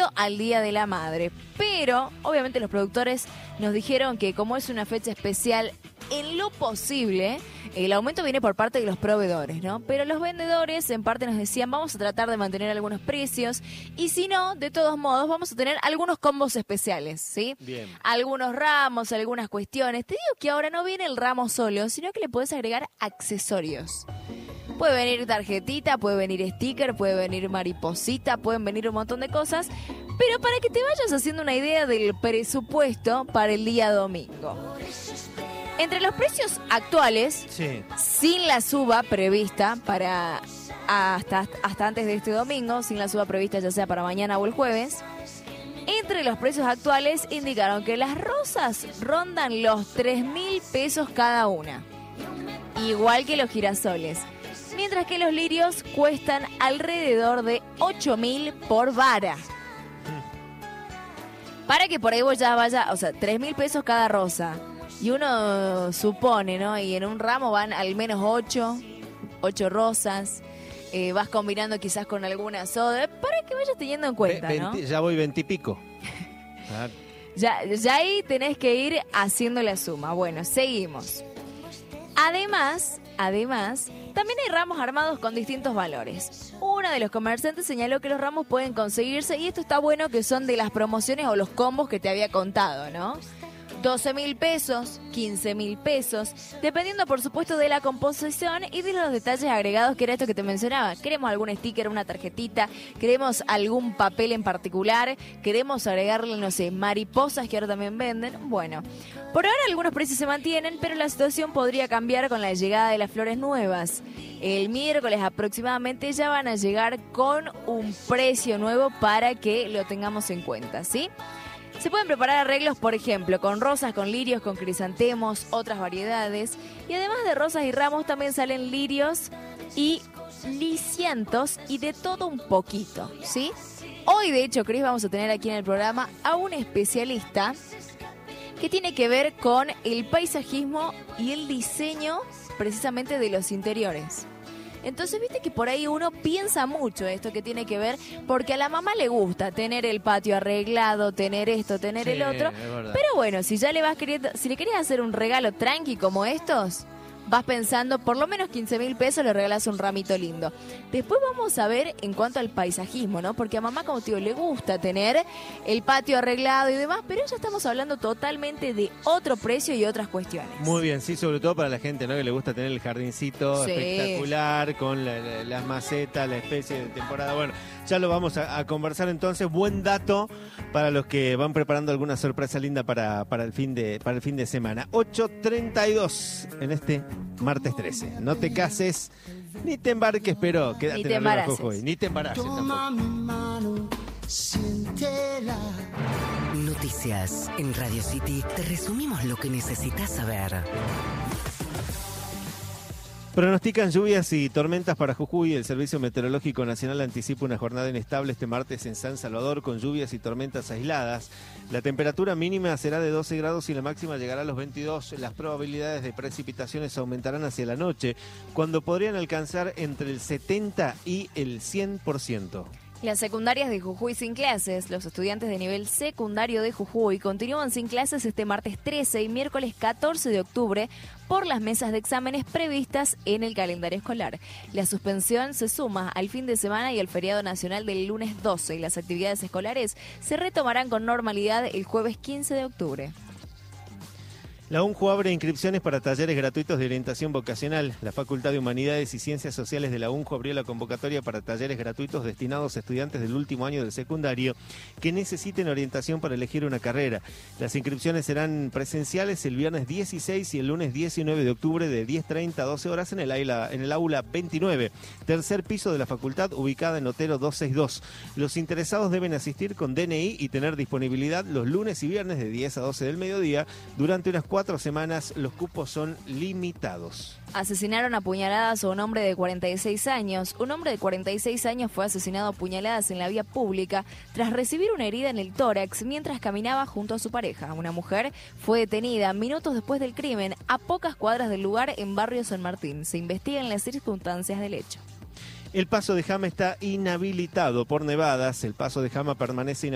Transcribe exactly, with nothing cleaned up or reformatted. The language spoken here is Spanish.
previo al Día de la Madre. Pero, obviamente, los productores nos dijeron que como es una fecha especial, en lo posible, el aumento viene por parte de los proveedores, ¿no? Pero los vendedores en parte nos decían, vamos a tratar de mantener algunos precios y si no, de todos modos, vamos a tener algunos combos especiales, ¿sí? Bien. Algunos ramos, algunas cuestiones. Te digo que ahora no viene el ramo solo, sino que le puedes agregar accesorios. Puede venir tarjetita, puede venir sticker, puede venir mariposita, pueden venir un montón de cosas, pero para que te vayas haciendo una idea del presupuesto para el día domingo. Entre los precios actuales, Sí. sin la suba prevista para hasta, hasta antes de este domingo, sin la suba prevista ya sea para mañana o el jueves, entre los precios actuales indicaron que las rosas rondan los tres mil pesos cada una, igual que los girasoles, mientras que los lirios cuestan alrededor de ocho mil por vara. Para que por ahí vos ya vaya, o sea, tres mil pesos cada rosa. Y uno supone, ¿no? Y en un ramo van al menos ocho, ocho rosas. Eh, vas combinando quizás con alguna soda, para que vayas teniendo en cuenta, Ve- ¿no? veinte, ya voy veintipico. Ah, Ya, ya ahí tenés que ir haciendo la suma. Bueno, seguimos. Además, además, también hay ramos armados con distintos valores. Uno de los comerciantes señaló que los ramos pueden conseguirse, y esto está bueno, que son de las promociones o los combos que te había contado, ¿no? doce mil pesos, quince mil pesos, dependiendo por supuesto de la composición y de los detalles agregados, que era esto que te mencionaba. Queremos algún sticker, una tarjetita, queremos algún papel en particular, queremos agregarle, no sé, mariposas que ahora también venden. Bueno, por ahora algunos precios se mantienen, pero la situación podría cambiar con la llegada de las flores nuevas. El miércoles aproximadamente ya van a llegar con un precio nuevo para que lo tengamos en cuenta, ¿sí? Se pueden preparar arreglos, por ejemplo, con rosas, con lirios, con crisantemos, otras variedades. Y además de rosas y ramos, también salen lirios y lisiantos y de todo un poquito, ¿sí? Hoy, de hecho, Cris, vamos a tener aquí en el programa a un especialista que tiene que ver con el paisajismo y el diseño precisamente de los interiores. Entonces, viste que por ahí uno piensa mucho esto que tiene que ver, porque a la mamá le gusta tener el patio arreglado, tener esto, tener sí, el otro. es verdad. Pero bueno, si ya le vas queriendo, si le querés hacer un regalo tranqui como estos, vas pensando, por lo menos quince mil pesos le regalas un ramito lindo. Después vamos a ver en cuanto al paisajismo, ¿no? Porque a mamá, como te digo, le gusta tener el patio arreglado y demás, pero ya estamos hablando totalmente de otro precio y otras cuestiones. Muy bien, sí, sobre todo para la gente, ¿no? Que le gusta tener el jardincito Sí. espectacular, con la- la- las macetas, la especie de temporada. Bueno, ya lo vamos a, a conversar entonces. Buen dato para los que van preparando alguna sorpresa linda para, para, el, fin de, para el fin de semana. ocho treinta y dos en este martes trece. No te cases, ni te embarques, pero quédate Ni en te la Lola embaraces. Jujuy. Ni te embaraces Toma tampoco. mi mano, siéntela. Noticias en Radio City. Te resumimos lo que necesitas saber. Pronostican lluvias y tormentas para Jujuy. El Servicio Meteorológico Nacional anticipa una jornada inestable este martes en San Salvador con lluvias y tormentas aisladas. La temperatura mínima será de doce grados y la máxima llegará a los veintidós. Las probabilidades de precipitaciones aumentarán hacia la noche, cuando podrían alcanzar entre el setenta y el cien por ciento. Las secundarias de Jujuy sin clases. Los estudiantes de nivel secundario de Jujuy continúan sin clases este martes trece y miércoles catorce de octubre por las mesas de exámenes previstas en el calendario escolar. La suspensión se suma al fin de semana y al feriado nacional del lunes doce, y las actividades escolares se retomarán con normalidad el jueves quince de octubre. La UNJU abre inscripciones para talleres gratuitos de orientación vocacional. La Facultad de Humanidades y Ciencias Sociales de la UNJU abrió la convocatoria para talleres gratuitos destinados a estudiantes del último año del secundario que necesiten orientación para elegir una carrera. Las inscripciones serán presenciales el viernes dieciséis y el lunes diecinueve de octubre de diez treinta a doce horas en el, aula, en el aula veintinueve, tercer piso de la facultad, ubicada en Otero doscientos sesenta y dos. Los interesados deben asistir con D N I y tener disponibilidad los lunes y viernes de diez a doce del mediodía. Durante unas cuatro semanas los cupos son limitados. Asesinaron a puñaladas a un hombre de cuarenta y seis años. Un hombre de cuarenta y seis años fue asesinado a puñaladas en la vía pública tras recibir una herida en el tórax mientras caminaba junto a su pareja. Una mujer fue detenida minutos después del crimen a pocas cuadras del lugar en Barrio San Martín. Se investigan las circunstancias del hecho. El paso de Jama está inhabilitado por nevadas. El paso de Jama permanece inhabilitado